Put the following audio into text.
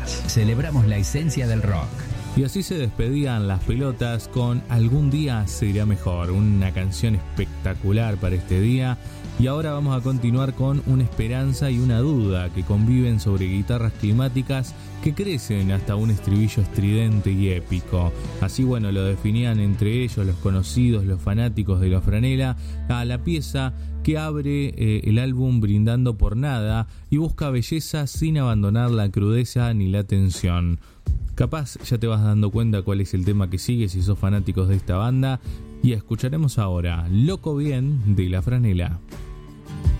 más. Celebramos la esencia del rock. Y así se despedían Las Pelotas con Algún día será mejor, una canción espectacular para este día. Y ahora vamos a continuar con Una esperanza y una duda que conviven sobre guitarras climáticas que crecen hasta un estribillo estridente y épico. Así, bueno, lo definían entre ellos los conocidos, los fanáticos de La Franela, a la pieza que abre el álbum brindando por nada y busca belleza sin abandonar la crudeza ni la tensión. Capaz ya te vas dando cuenta cuál es el tema que sigue si sos fanáticos de esta banda, y escucharemos ahora Loco Bien de La Franela.